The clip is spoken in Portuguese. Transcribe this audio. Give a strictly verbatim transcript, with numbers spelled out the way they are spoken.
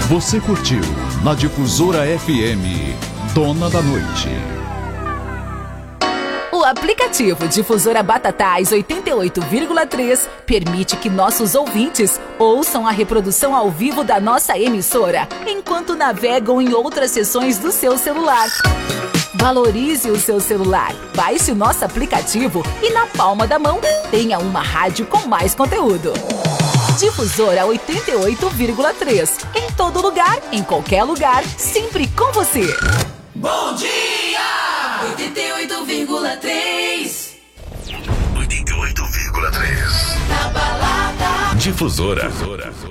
Você curtiu na Difusora F M, Dona da Noite. O aplicativo Difusora Batatais oitenta e oito vírgula três permite que nossos ouvintes ouçam a reprodução ao vivo da nossa emissora, enquanto navegam em outras seções do seu celular. Valorize o seu celular, baixe o nosso aplicativo e na palma da mão tenha uma rádio com mais conteúdo. Difusora oitenta e oito vírgula três, em todo lugar, em qualquer lugar, sempre com você. Bom dia! oitenta e oito vírgula três. oitenta e oito vírgula três. Na balada. Difusora.